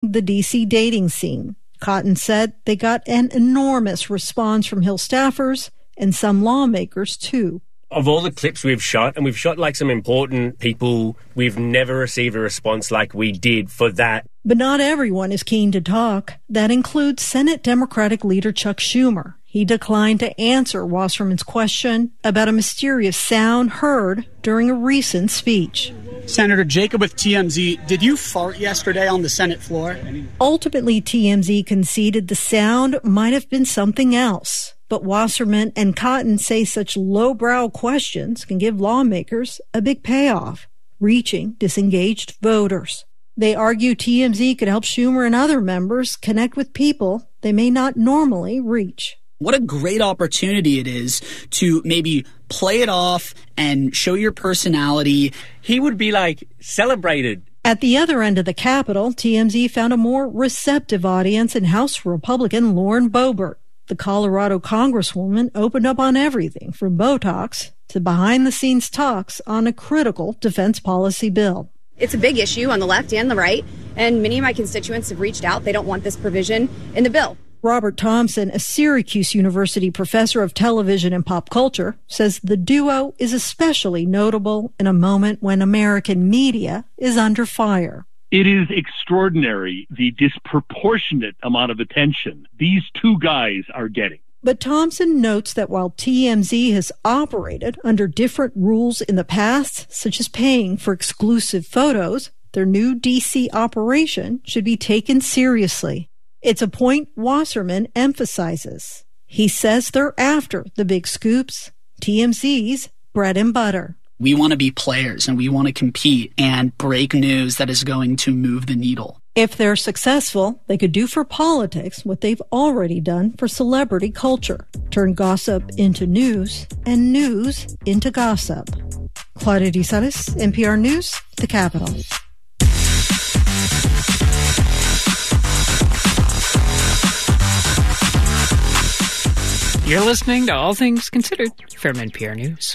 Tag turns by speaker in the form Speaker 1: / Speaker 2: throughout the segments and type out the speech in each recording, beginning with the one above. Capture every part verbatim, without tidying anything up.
Speaker 1: the D C dating scene. Cotton said they got an enormous response from Hill staffers and some lawmakers, too.
Speaker 2: Of all the clips we've shot, and we've shot like some important people, we've never received a response like we did for that.
Speaker 1: But not everyone is keen to talk. That includes Senate Democratic leader Chuck Schumer. He declined to answer Wasserman's question about a mysterious sound heard during a recent speech.
Speaker 3: Senator Jacob with T M Z, did you fart yesterday on the Senate floor?
Speaker 1: Ultimately, T M Z conceded the sound might have been something else. But Wasserman and Cotton say such lowbrow questions can give lawmakers a big payoff, reaching disengaged voters. They argue T M Z could help Schumer and other members connect with people they may not normally reach.
Speaker 3: What a great opportunity it is to maybe play it off and show your personality.
Speaker 2: He would be, like, celebrated.
Speaker 1: At the other end of the Capitol, T M Z found a more receptive audience in House Republican Lauren Boebert. The Colorado Congresswoman opened up on everything from Botox to behind-the-scenes talks on a critical defense policy bill.
Speaker 4: It's a big issue on the left and the right, and many of my constituents have reached out. They don't want this provision in the bill.
Speaker 1: Robert Thompson, a Syracuse University professor of television and pop culture, says the duo is especially notable in a moment when American media is under fire.
Speaker 5: It is extraordinary, the disproportionate amount of attention these two guys are getting.
Speaker 1: But Thompson notes that while T M Z has operated under different rules in the past, such as paying for exclusive photos, their new D C operation should be taken seriously. It's a point Wasserman emphasizes. He says they're after the big scoops, T M Z's bread and butter.
Speaker 3: We want to be players and we want to compete and break news that is going to move the needle.
Speaker 1: If they're successful, they could do for politics what they've already done for celebrity culture. Turn gossip into news and news into gossip. Claudia De Salis, N P R News, The Capitol.
Speaker 6: You're listening to All Things Considered from N P R News.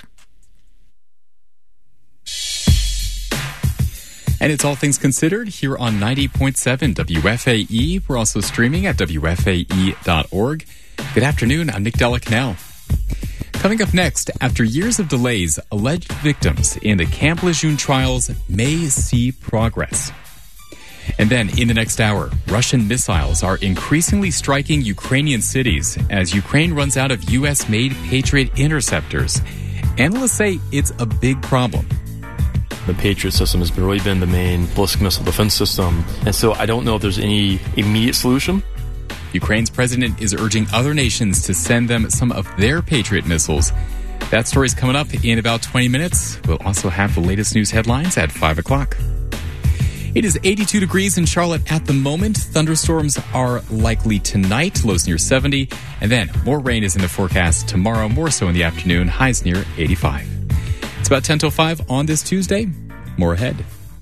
Speaker 7: And it's All Things Considered here on ninety point seven W F A E. We're also streaming at W F A E dot org. Good afternoon, I'm Nick Della-Canal. Coming up next, after years of delays, alleged victims in the Camp Lejeune trials may see progress. And then, in the next hour, Russian missiles are increasingly striking Ukrainian cities as Ukraine runs out of U S-made Patriot interceptors. Analysts say it's a big problem.
Speaker 8: The Patriot system has really been the main ballistic missile defense system, and so I don't know if there's any immediate solution.
Speaker 7: Ukraine's president is urging other nations to send them some of their Patriot missiles. That story's coming up in about twenty minutes. We'll also have the latest news headlines at five o'clock. It is eighty-two degrees in Charlotte at the moment. Thunderstorms are likely tonight, lows near seventy. And then more rain is in the forecast tomorrow, more so in the afternoon, highs near eighty-five. It's about ten till five on this Tuesday. More ahead.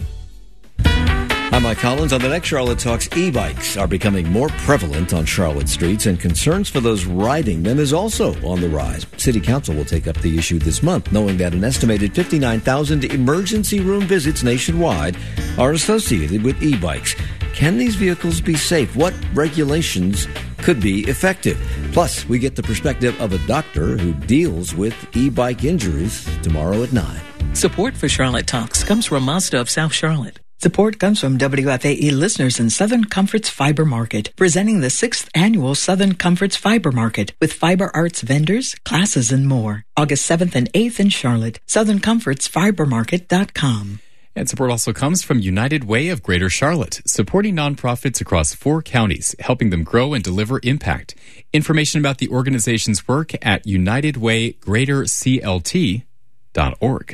Speaker 9: I'm Mike Collins. On the next Charlotte Talks, e-bikes are becoming more prevalent on Charlotte streets, and concerns for those riding them is also on the rise. City Council will take up the issue this month, knowing that an estimated fifty-nine thousand emergency room visits nationwide are associated with e-bikes. Can these vehicles be safe? What regulations could be effective? Plus, we get the perspective of a doctor who deals with e-bike injuries tomorrow at nine.
Speaker 10: Support for Charlotte Talks comes from Mazda of South Charlotte. Support comes from W F A E listeners in Southern Comforts Fiber Market, presenting the sixth annual Southern Comforts Fiber Market with fiber arts vendors, classes, and more. August seventh and eighth in Charlotte. southern comforts fiber market dot com.
Speaker 7: And support also comes from United Way of Greater Charlotte, supporting nonprofits across four counties, helping them grow and deliver impact. Information about the organization's work at united way greater c l t dot org.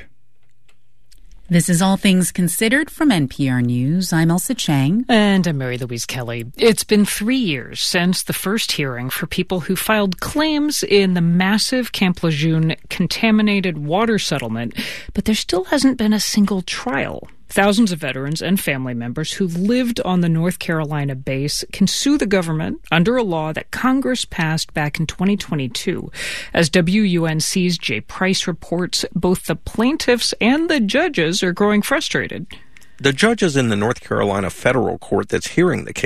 Speaker 11: This is All Things Considered from N P R News. I'm Elsa Chang.
Speaker 6: And I'm Mary Louise Kelly. It's been three years since the first hearing for people who filed claims in the massive Camp Lejeune contaminated water settlement, but there still hasn't been a single trial. Thousands of veterans and family members who lived on the North Carolina base can sue the government under a law that Congress passed back in twenty twenty-two. As W U N C's Jay Price reports, both the plaintiffs and the judges are growing frustrated.
Speaker 12: The judges in the North Carolina federal court that's hearing the case